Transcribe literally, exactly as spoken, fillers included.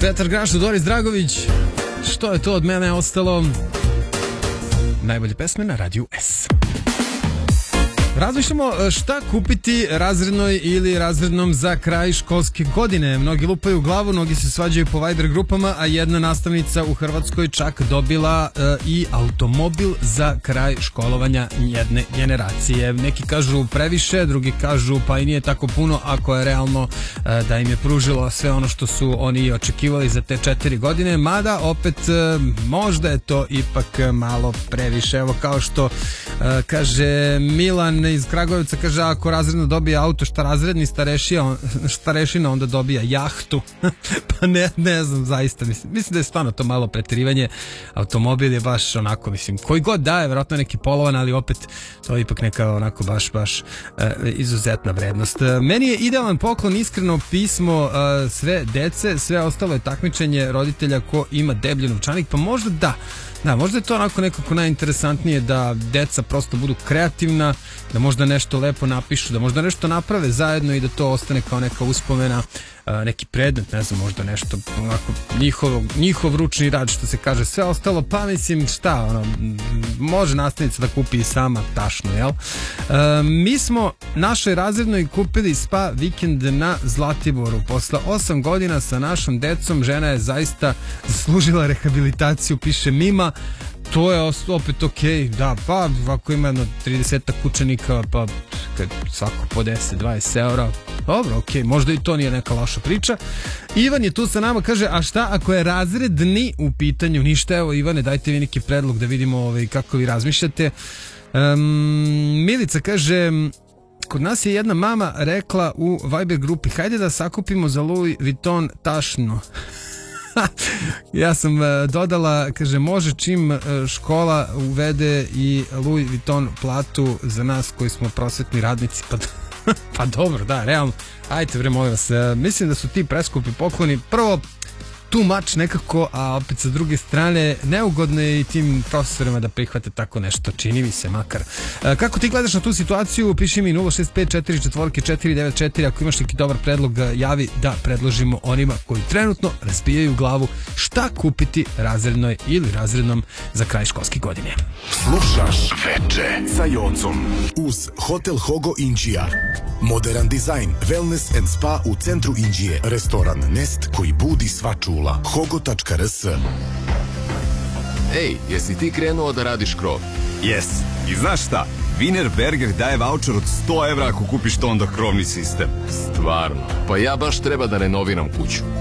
Petar Grašo, Doris Dragović. Što je to od mene ostalo? Najbolje pesme na Radiju S. Razmišljamo šta kupiti razrednoj ili razrednom za kraj školske godine. Mnogi lupaju u glavu, mnogi se svađaju po Viber grupama, a jedna nastavnica u Hrvatskoj čak dobila e, i automobil za kraj školovanja jedne generacije. Neki kažu previše, drugi kažu pa i nije tako puno, ako je realno e, da im je pružilo sve ono što su oni očekivali za te četiri godine, mada opet e, možda je to ipak malo previše. Evo kao što e, kaže Milan iz Kragujevca, kaže ako razredno dobije auto, šta razredni starešija, starešina onda dobija jahtu. Pa ne, ne znam, zaista mislim, mislim da je stvarno to malo preterivanje. Automobil je baš onako, mislim, koji god daje, vjerojatno neki polovan, ali opet to je ipak neka onako baš, baš e, izuzetna vrednost. E, meni je idealan poklon iskreno pismo e, sve dece, sve ostalo je takmičenje roditelja ko ima deblji novčanik, pa možda da Da, možda je to onako nekako najinteresantnije da deca prosto budu kreativna, da možda nešto lepo napišu, da možda nešto naprave zajedno i da to ostane kao neka uspomena, neki predmet, ne znam, možda nešto onako njihov, njihov ručni rad, što se kaže. Sve ostalo, pa mislim šta, ono, može nastavnica da kupi i sama tašno, jel? E, mi smo našoj razrednoj kupili spa vikend na Zlatiboru. Posle osam godina sa našom decom žena je zaista zaslužila rehabilitaciju, piše Mima. To je opet ok, da, pa ako ima jedno trideset učenika, pa kad svako po deset dvadeset eura, dobro, ok, možda i to nije neka loša priča. Ivan je tu sa nama, kaže, a šta ako je razredni u pitanju? Ništa, evo Ivane, dajte vi neki predlog da vidimo ovaj, kako vi razmišljate. Um, Milica kaže, kod nas je jedna mama rekla u Viber grupi, hajde da sakupimo za Louis Vuitton tašno. Ja sam uh, dodala, kaže, može čim uh, škola uvede i Louis Vuitton platu za nas koji smo prosvetni radnici, pa, pa dobro, da, realno, ajte bre, molim vas, uh, mislim da su ti preskupi pokloni, prvo, too much nekako, a opet sa druge strane neugodno je i tim profesorima da prihvate tako nešto, čini mi se makar. E, kako ti gledaš na tu situaciju? Piši mi nula šest pet četiri četiri četiri devet četiri, ako imaš neki dobar predlog, javi da predložimo onima koji trenutno razbijaju glavu šta kupiti razrednoj ili razrednom za kraj školske godine. Slušaš Veče sa Jocom uz Hotel Hogo Inđija. Modern dizajn, wellness and spa u centru Inđije. Restoran Nest koji budi sva čula. hogo tačka r s. Ej, jesi ti krenuo da radiš krov? Jes. I znaš šta? Wienerberger daje voucher od sto evra ako kupiš to onda krovni sistem. Stvarno? Pa ja baš treba da renoviram kuću.